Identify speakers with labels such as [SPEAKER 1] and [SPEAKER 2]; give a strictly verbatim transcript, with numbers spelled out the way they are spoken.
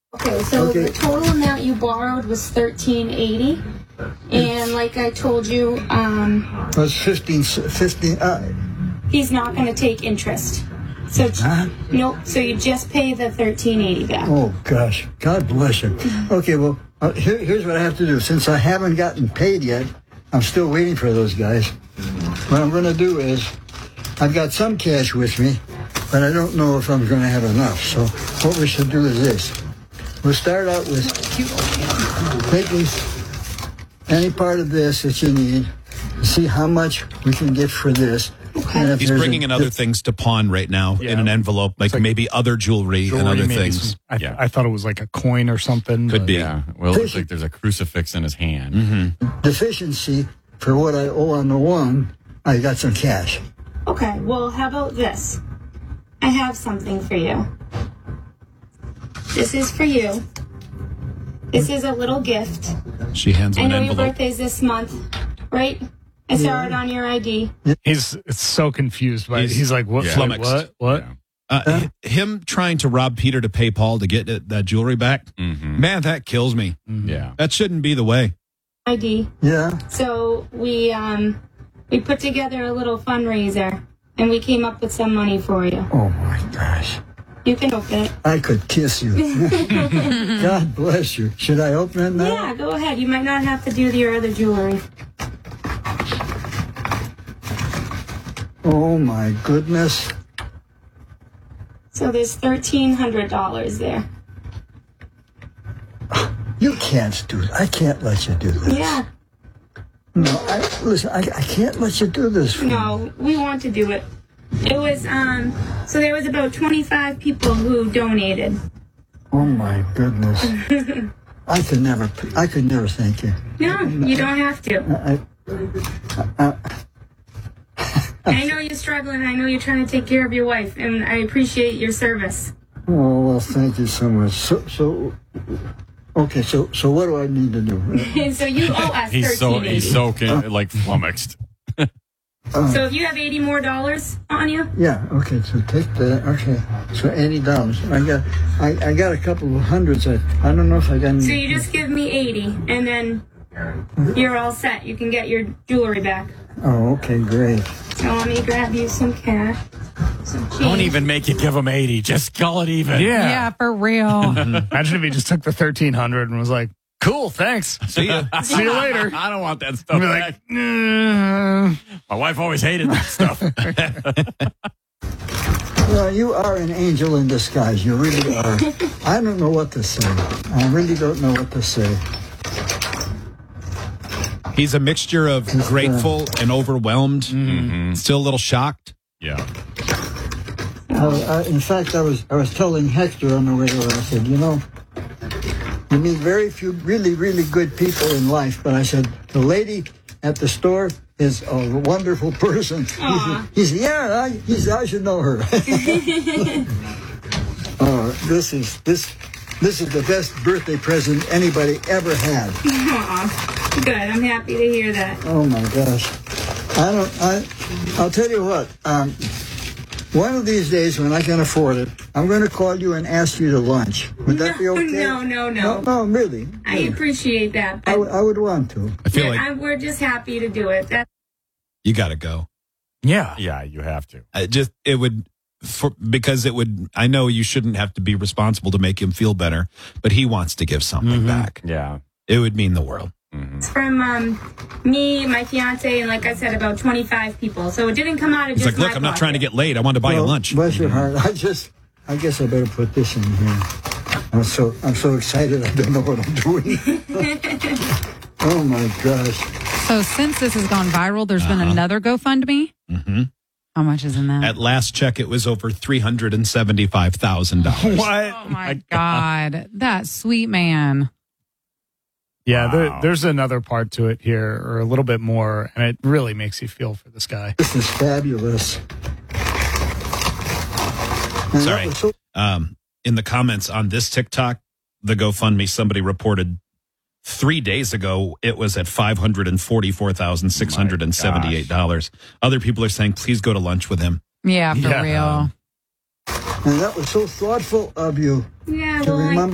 [SPEAKER 1] Okay, so
[SPEAKER 2] Okay.
[SPEAKER 1] the total amount you borrowed was thirteen eighty, and like I told you, um,
[SPEAKER 2] It was fifteen, fifteen, uh,
[SPEAKER 1] he's not going to take interest. So
[SPEAKER 2] Huh?
[SPEAKER 1] nope. So you just pay the thirteen eighty back.
[SPEAKER 2] oh gosh, God bless you. Okay, well, uh, here, here's what I have to do. Since I haven't gotten paid yet, I'm still waiting for those guys. What I'm going to do is, I've got some cash with me, but I don't know if I'm going to have enough. So what we should do is this. We'll start out with taking any part of this that you need, see how much we can get for this. And if
[SPEAKER 3] He's
[SPEAKER 2] there's
[SPEAKER 3] bringing
[SPEAKER 2] a-
[SPEAKER 3] in other things to pawn right now
[SPEAKER 4] Yeah.
[SPEAKER 3] in an envelope, like,
[SPEAKER 4] like
[SPEAKER 3] maybe other jewelry,
[SPEAKER 4] Jewelry,
[SPEAKER 3] and other
[SPEAKER 4] maybe
[SPEAKER 3] things.
[SPEAKER 4] some- I, th-
[SPEAKER 5] Yeah.
[SPEAKER 4] I thought it was like a coin or something.
[SPEAKER 3] Could
[SPEAKER 4] but-
[SPEAKER 3] be.
[SPEAKER 5] Yeah. Well, it looks like there's a crucifix in his hand.
[SPEAKER 3] Mm-hmm.
[SPEAKER 2] deficiency for what I owe on the one, I got some cash.
[SPEAKER 1] Okay, well, how about this? I have something for you. This is for you. This is a little gift.
[SPEAKER 3] She hands him
[SPEAKER 1] I
[SPEAKER 3] an
[SPEAKER 1] know your
[SPEAKER 3] envelope.
[SPEAKER 1] birthday's this month, right? I saw it on your I D.
[SPEAKER 4] He's it's so confused by it.
[SPEAKER 3] He's-
[SPEAKER 4] He's like, what?
[SPEAKER 3] yeah.
[SPEAKER 4] Wait,
[SPEAKER 3] flummoxed.
[SPEAKER 4] what? What?
[SPEAKER 5] Yeah.
[SPEAKER 3] Uh, h- him trying to rob Peter to pay Paul to get that that jewelry back,
[SPEAKER 5] Mhm.
[SPEAKER 3] man, that kills me.
[SPEAKER 5] Yeah.
[SPEAKER 3] That shouldn't be the way.
[SPEAKER 1] I D.
[SPEAKER 2] Yeah?
[SPEAKER 1] So we um we put together a little fundraiser, and we came up with some money for you.
[SPEAKER 2] Oh my gosh.
[SPEAKER 1] You can open it.
[SPEAKER 2] I could kiss you. God bless you. Should I open it now?
[SPEAKER 1] Yeah, go ahead. You might not have to do your other jewelry.
[SPEAKER 2] Oh my goodness.
[SPEAKER 1] So there's thirteen hundred dollars there.
[SPEAKER 2] You can't do it. I can't let you do this.
[SPEAKER 1] Yeah.
[SPEAKER 2] No, I, listen, I, I can't let you do this. For me.
[SPEAKER 1] No, we want to do it. It was um. So there was about twenty-five people who donated.
[SPEAKER 2] Oh my goodness. I could never, I could never thank you.
[SPEAKER 1] No, you don't have to.
[SPEAKER 2] I,
[SPEAKER 1] I know you're struggling. I know you're trying to take care of your wife, and I appreciate your service.
[SPEAKER 2] oh, well, thank you so much. So, so, okay, so, so what do I need to do?
[SPEAKER 1] So you owe us
[SPEAKER 5] He's so
[SPEAKER 1] thirteen eighty.
[SPEAKER 5] he's so con- like flummoxed.
[SPEAKER 1] So if you have eighty more dollars on you,
[SPEAKER 2] Yeah, okay, so take that. Okay, so eighty dollars. I got, I, I got a couple of hundreds. I, I don't know if I got.
[SPEAKER 1] so
[SPEAKER 2] Any,
[SPEAKER 1] you just give me eighty, and then you're all set. You can get your jewelry back.
[SPEAKER 2] oh, okay, great.
[SPEAKER 1] So let me grab you some cash. Some change.
[SPEAKER 5] Don't even make you give him eighty. Just call it even.
[SPEAKER 4] Yeah.
[SPEAKER 6] Yeah, for real.
[SPEAKER 4] Imagine if he just took the thirteen hundred and was like, "Cool, thanks.
[SPEAKER 3] See ya.
[SPEAKER 4] See you later."
[SPEAKER 5] I don't want that
[SPEAKER 4] I'd
[SPEAKER 5] stuff
[SPEAKER 4] be
[SPEAKER 5] back.
[SPEAKER 4] like, "Nah."
[SPEAKER 5] My wife always hated that stuff.
[SPEAKER 2] Well, you are an angel in disguise. You really are. I don't know what to say. I really don't know what to say.
[SPEAKER 3] He's a mixture of grateful and overwhelmed, still a little shocked.
[SPEAKER 5] Yeah.
[SPEAKER 2] I, I, in fact, I was I was telling Hector on the way over. I said, you know, you meet very few really really good people in life, but I said the lady at the store is a wonderful person. He said, he said, yeah, I, he said, I should know her. Oh, this is this this is the best birthday present anybody ever had.
[SPEAKER 1] Aw, good. I'm happy to hear that.
[SPEAKER 2] Oh my gosh. I don't I I'll tell you what, um one of these days when I can afford it, I'm gonna call you and ask you to lunch. Would that be
[SPEAKER 1] No,
[SPEAKER 2] okay?
[SPEAKER 1] no, no, no.
[SPEAKER 2] No, no really.
[SPEAKER 1] I appreciate that,
[SPEAKER 2] I,
[SPEAKER 1] but
[SPEAKER 2] w- I would want to.
[SPEAKER 3] I feel
[SPEAKER 1] yeah,
[SPEAKER 3] like
[SPEAKER 1] I'm, we're just happy to do it. That,
[SPEAKER 3] you got to go.
[SPEAKER 4] Yeah.
[SPEAKER 5] Yeah, you have to.
[SPEAKER 3] I just it would for because it would. I know you shouldn't have to be responsible to make him feel better, but he wants to give something back.
[SPEAKER 5] Yeah.
[SPEAKER 3] It would mean the world.
[SPEAKER 1] it's from um, me, my fiance, and like I said, about twenty-five people. So it didn't come out of
[SPEAKER 3] He's
[SPEAKER 1] just
[SPEAKER 3] like, look,
[SPEAKER 1] my
[SPEAKER 3] I'm not trying to
[SPEAKER 1] pocket.
[SPEAKER 3] get laid. I want to buy you
[SPEAKER 2] Well,
[SPEAKER 3] lunch.
[SPEAKER 2] Bless your heart. I just I guess I better put this in here. I'm so I'm so excited I don't know what I'm doing. Oh my gosh.
[SPEAKER 6] So since this has gone viral, there's been another GoFundMe.
[SPEAKER 3] hmm
[SPEAKER 6] How much is in that?
[SPEAKER 3] At last check, it was over three hundred and seventy-five thousand dollars.
[SPEAKER 4] What?
[SPEAKER 6] Oh my God, that sweet man.
[SPEAKER 4] Yeah,
[SPEAKER 5] Wow.
[SPEAKER 4] there, there's another part to it here, or a little bit more, and it really makes you feel for this guy.
[SPEAKER 2] This is fabulous. And that
[SPEAKER 3] Sorry.
[SPEAKER 2] was so-
[SPEAKER 3] Um, in the comments on this TikTok, the GoFundMe, somebody reported three days ago it was at five hundred and forty-four thousand six hundred and seventy-eight dollars. Other people are saying, please go to lunch with him.
[SPEAKER 6] Yeah, for
[SPEAKER 4] Yeah.
[SPEAKER 6] real.
[SPEAKER 2] and that was so thoughtful of you
[SPEAKER 1] Yeah,
[SPEAKER 2] to
[SPEAKER 1] well, I-
[SPEAKER 2] remember